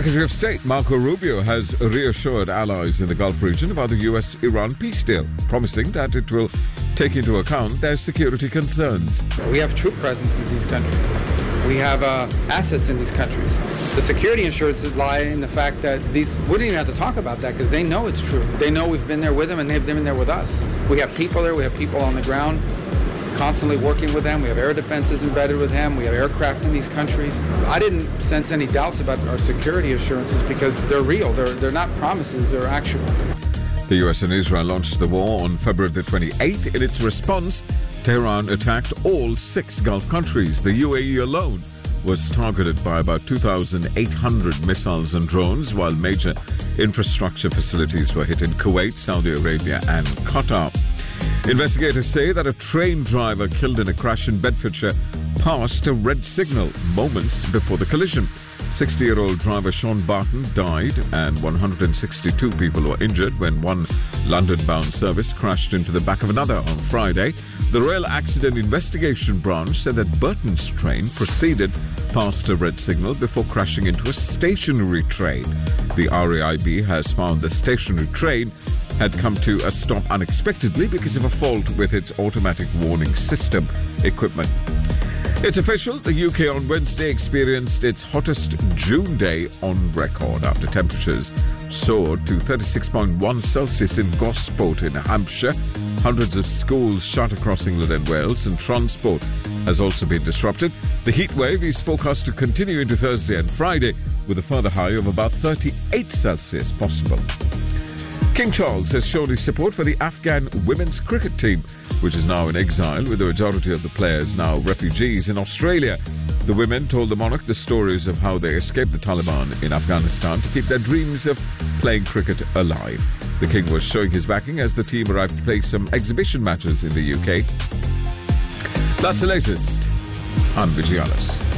Secretary of State Marco Rubio has reassured allies in the Gulf region about the US-Iran peace deal, promising that it will take into account their security concerns. We have troop presence in these countries. We have assets in these countries. The security assurances lie in the fact that we don't even have to talk about that because they know it's true. They know we've been there with them and they've been there with us. We have people there. We have people on the ground constantly working with them. We have air defenses embedded with them. We have aircraft in these countries. I didn't sense any doubts about our security assurances because they're real. They're not promises. They're actual. The US and Israel launched the war on February the 28th. In its response, Tehran attacked all 6 Gulf countries. The UAE alone was targeted by about 2,800 missiles and drones, while major infrastructure facilities were hit in Kuwait, Saudi Arabia and Qatar. Investigators say that a train driver killed in a crash in Bedfordshire passed a red signal moments before the collision. 60-year-old driver Sean Barton died and 162 people were injured when one London-bound service crashed into the back of another on Friday. The Rail Accident Investigation Branch said that Burton's train proceeded past a red signal before crashing into a stationary train. The RAIB has found the stationary train had come to a stop unexpectedly because of a fault with its automatic warning system equipment. It's official, the UK on Wednesday experienced its hottest June day on record after temperatures soared to 36.1 Celsius in Gosport in Hampshire. Hundreds of schools shut across England and Wales, and transport has also been disrupted. The heat wave is forecast to continue into Thursday and Friday, with a further high of about 38 Celsius possible. King Charles has shown his support for the Afghan women's cricket team, which is now in exile, with the majority of the players now refugees in Australia. The women told the monarch the stories of how they escaped the Taliban in Afghanistan to keep their dreams of playing cricket alive. The king was showing his backing as the team arrived to play some exhibition matches in the UK. That's the latest. I'm Vijay Alice.